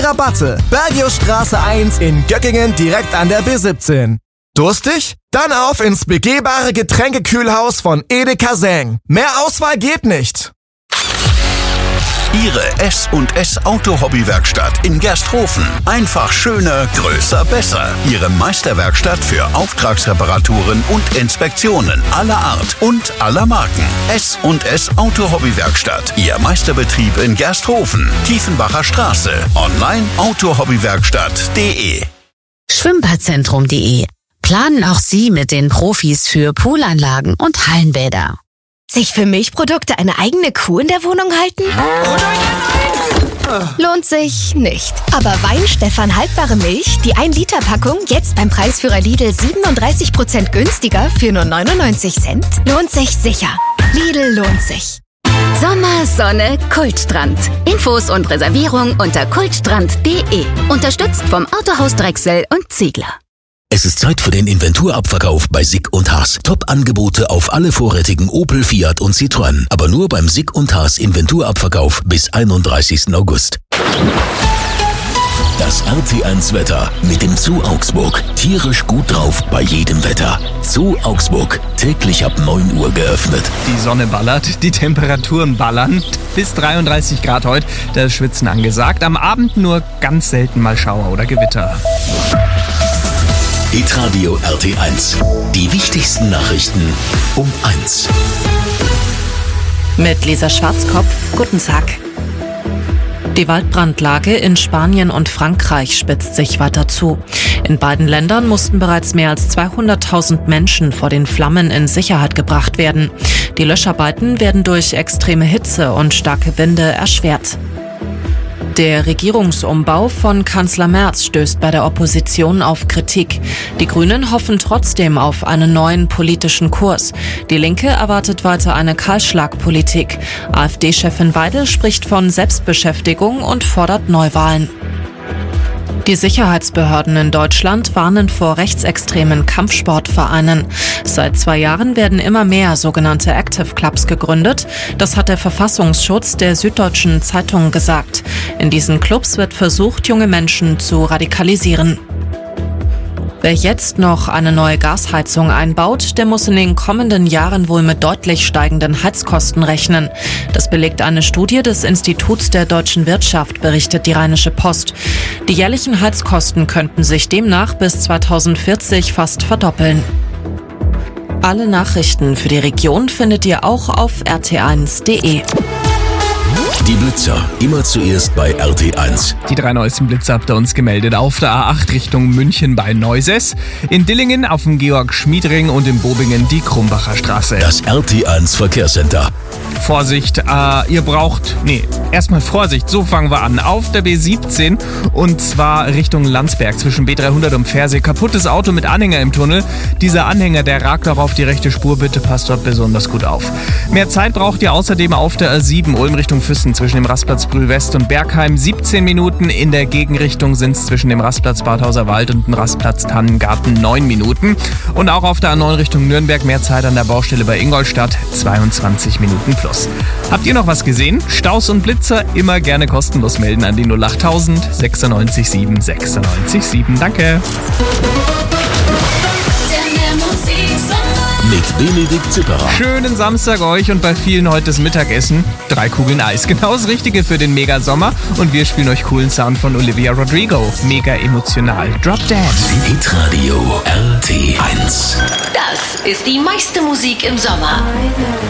Rabatte. Bergiusstraße 1 in Göckingen direkt an der B17. Durstig? Dann auf ins begehbare Getränkekühlhaus von Edeka Seng. Mehr Auswahl geht nicht. Ihre S&S Auto-Hobby-Werkstatt in Gersthofen. Einfach schöner, größer, besser. Ihre Meisterwerkstatt für Auftragsreparaturen und Inspektionen aller Art und aller Marken. S&S Auto-Hobby-Werkstatt. Ihr Meisterbetrieb in Gersthofen. Tiefenbacher Straße. Online autohobbywerkstatt.de. Schwimmbadzentrum.de. Planen auch Sie mit den Profis für Poolanlagen und Hallenbäder. Sich für Milchprodukte eine eigene Kuh in der Wohnung halten? Lohnt sich nicht. Aber Weinstefan haltbare Milch, die 1-Liter-Packung, jetzt beim Preisführer Lidl 37% günstiger für nur 99 Cent, lohnt sich sicher. Lidl lohnt sich. Sommer, Sonne, Kultstrand. Infos und Reservierung unter kultstrand.de. Unterstützt vom Autohaus Drechsel und Ziegler. Es ist Zeit für den Inventurabverkauf bei Sick & Haas. Top-Angebote auf alle vorrätigen Opel, Fiat und Citroën. Aber nur beim Sick & Haas Inventurabverkauf bis 31. August. Das RT1 Wetter mit dem Zoo Augsburg. Tierisch gut drauf bei jedem Wetter. Zoo Augsburg. Täglich ab 9 Uhr geöffnet. Die Sonne ballert, die Temperaturen ballern. Bis 33 Grad heute. Da ist Schwitzen angesagt. Am Abend nur ganz selten mal Schauer oder Gewitter. Hitradio RT1. Die wichtigsten Nachrichten um 1. Mit Lisa Schwarzkopf, guten Tag. Die Waldbrandlage in Spanien und Frankreich spitzt sich weiter zu. In beiden Ländern mussten bereits mehr als 200.000 Menschen vor den Flammen in Sicherheit gebracht werden. Die Löscharbeiten werden durch extreme Hitze und starke Winde erschwert. Der Regierungsumbau von Kanzler Merz stößt bei der Opposition auf Kritik. Die Grünen hoffen trotzdem auf einen neuen politischen Kurs. Die Linke erwartet weiter eine Kahlschlagpolitik. AfD-Chefin Weidel spricht von Selbstbeschäftigung und fordert Neuwahlen. Die Sicherheitsbehörden in Deutschland warnen vor rechtsextremen Kampfsportvereinen. Seit 2 Jahren werden immer mehr sogenannte Active Clubs gegründet. Das hat der Verfassungsschutz der Süddeutschen Zeitung gesagt. In diesen Clubs wird versucht, junge Menschen zu radikalisieren. Wer jetzt noch eine neue Gasheizung einbaut, der muss in den kommenden Jahren wohl mit deutlich steigenden Heizkosten rechnen. Das belegt eine Studie des Instituts der deutschen Wirtschaft, berichtet die Rheinische Post. Die jährlichen Heizkosten könnten sich demnach bis 2040 fast verdoppeln. Alle Nachrichten für die Region findet ihr auch auf rt1.de. Die Blitzer, immer zuerst bei RT1. Die 3 neuesten Blitzer habt ihr uns gemeldet. Auf der A8 Richtung München bei Neuses, in Dillingen auf dem Georg-Schmied-Ring und in Bobingen die Krumbacher Straße. Das RT1 Verkehrscenter. Vorsicht, erstmal Vorsicht, so fangen wir an. Auf der B17 und zwar Richtung Landsberg zwischen B300 und Pfersee. Kaputtes Auto mit Anhänger im Tunnel. Dieser Anhänger, der ragt auch auf die rechte Spur, bitte passt dort besonders gut auf. Mehr Zeit braucht ihr außerdem auf der A7 Ulm Richtung Füssen zwischen dem Rastplatz Brühl West und Bergheim. 17 Minuten, in der Gegenrichtung sind es zwischen dem Rastplatz Badhauser Wald und dem Rastplatz Tannengarten 9 Minuten. Und auch auf der A9 Richtung Nürnberg mehr Zeit an der Baustelle bei Ingolstadt, 22 Minuten plus. Habt ihr noch was gesehen? Staus und Blitzer immer gerne kostenlos melden an die 08000 96 7 96 7. Danke. Mit Benedikt Zipperer. Schönen Samstag euch und bei vielen heute das Mittagessen. 3 Kugeln Eis. Genau das Richtige für den Mega-Sommer. Und wir spielen euch coolen Sound von Olivia Rodrigo. Mega emotional. Drop Dead. Hitradio RT1. Das ist die meiste Musik im Sommer.